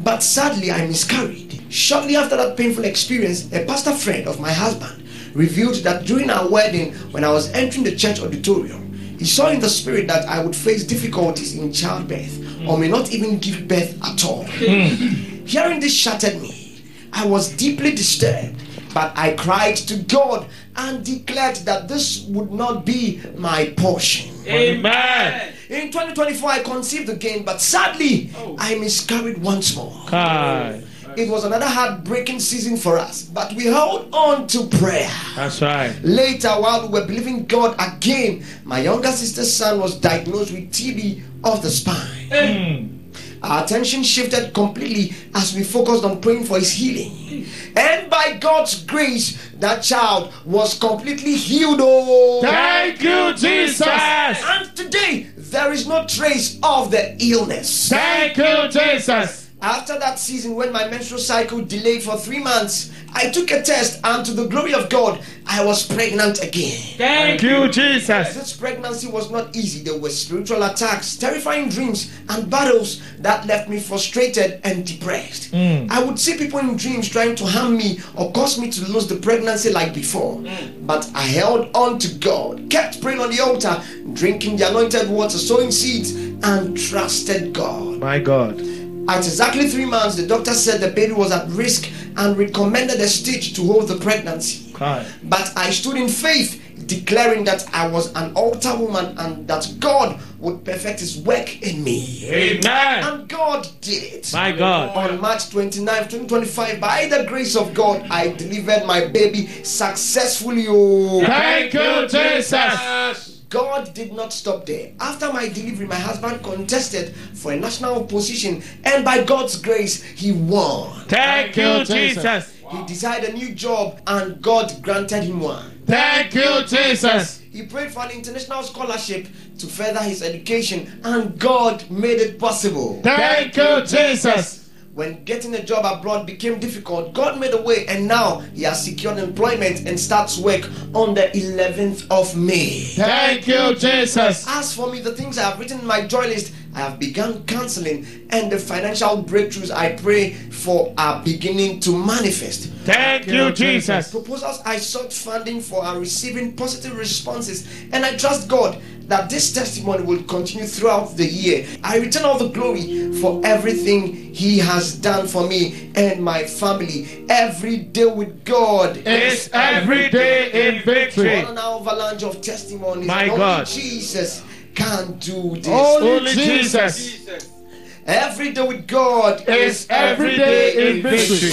But sadly, I miscarried. Shortly after that painful experience, a pastor friend of my husband revealed that during our wedding, when I was entering the church auditorium, he saw in the spirit that I would face difficulties in childbirth or may not even give birth at all. Hearing this shattered me. I was deeply disturbed, but I cried to God and declared that this would not be my portion. Amen. In 2024, I conceived again, but sadly, I miscarried once more. It was another heartbreaking season for us, but we held on to prayer. That's right. Later, while we were believing God again, my younger sister's son was diagnosed with TB of the spine. Our attention shifted completely as we focused on praying for his healing. And by God's grace, that child was completely healed. Oh, Thank you, Jesus. and today, there is no trace of the illness. Thank you, Jesus. After that season, when my menstrual cycle delayed for 3 months, I took a test, and to the glory of God, I was pregnant again. Thank you, Jesus. This pregnancy was not easy. There were spiritual attacks, terrifying dreams, and battles that left me frustrated and depressed. I would see people in dreams trying to harm me or cause me to lose the pregnancy like before. But I held on to God, kept praying on the altar, drinking the anointed water, sowing seeds, and trusted God. My God. At exactly 3 months, the doctor said the baby was at risk and recommended a stitch to hold the pregnancy. But I stood in faith, declaring that I was an altar woman and that God would perfect his work in me. Amen. And God did it. My God. On March 29, 2025, by the grace of God, I delivered my baby successfully. Oh, Thank you, Jesus. God did not stop there. After my delivery, my husband contested for a national position, and by God's grace, he won. Thank you, Jesus. He desired a new job, and God granted him one. Thank you, Jesus. He prayed for an international scholarship to further his education, and God made it possible. Thank you, Jesus. When getting a job abroad became difficult, God made a way, and now he has secured employment and starts work on the 11th of May. Thank you, Jesus. As for me, the things I have written in my joy list, I have begun counseling, and the financial breakthroughs I pray for are beginning to manifest. Thank you, Jesus. Proposals I sought funding for are receiving positive responses, and I trust God that this testimony will continue throughout the year. I return all the glory for everything he has done for me and my family. Every day with God It's every day in victory. What an avalanche of testimonies. My Only God. Jesus can do this. Only Jesus. Every day with God It's every day in victory.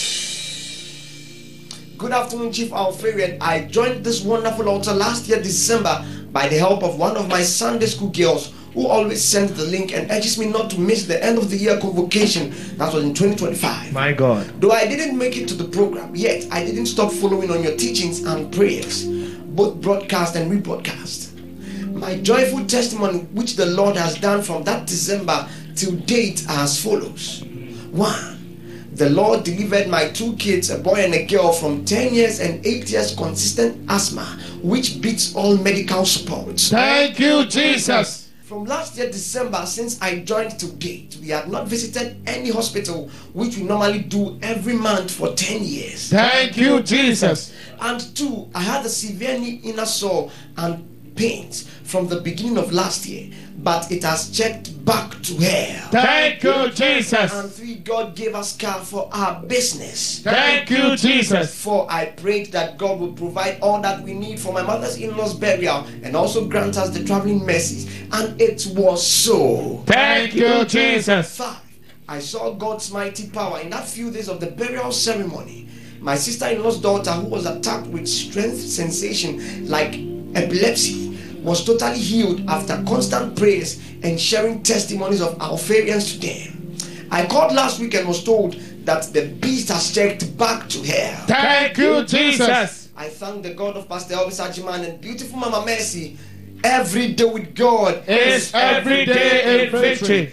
Good afternoon, Chief Alfarian. I joined this wonderful altar last year, December, by the help of one of my Sunday school girls who always sends the link and urges me not to miss the end of the year convocation. That was in 2025. My God. Though I didn't make it to the program, yet I didn't stop following on your teachings and prayers, both broadcast and rebroadcast. My joyful testimony, which the Lord has done from that December till date, are as follows. 1. The Lord delivered my 2 kids, a boy and a girl, from 10 years and 8 years consistent asthma, which beats all medical support. Thank you, Jesus. From last year December, since I joined to date, we have not visited any hospital, which we normally do every month for 10 years. Thank you, Jesus. And 2, I had a severe knee inner sore and pains from the beginning of last year, but it has checked back to health. Thank you, Jesus. And 3, God gave us car for our business. Thank you, Jesus. 4, I prayed that God would provide all that we need for my mother's in-laws burial and also grant us the traveling mercies. And it was so. Thank you, Jesus. 5, I saw God's mighty power in that few days of the burial ceremony. My sister-in-law's daughter, who was attacked with strength sensation like epilepsy, was totally healed after constant prayers and sharing testimonies of Alfarians to them. I called last week and was told that the beast has checked back to health. Thank you, Jesus. I thank the God of Pastor Elvis Ajiman and beautiful Mama Mercy. Every day with God is every day in victory.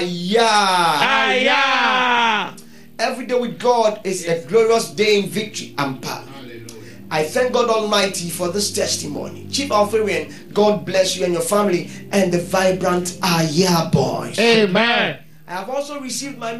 Ayah. Every day with God is a glorious day in victory and power. I thank God Almighty for this testimony. Chief Alfarian, God bless you and your family and the vibrant Ayah boys. Amen. I have also received my